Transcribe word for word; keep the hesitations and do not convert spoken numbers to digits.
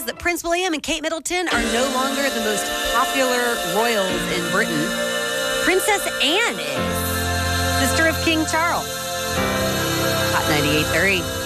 that Prince William and Kate Middleton are no longer the most popular royals in Britain. Princess Anne is, sister of King Charles. Hot ninety-eight point three.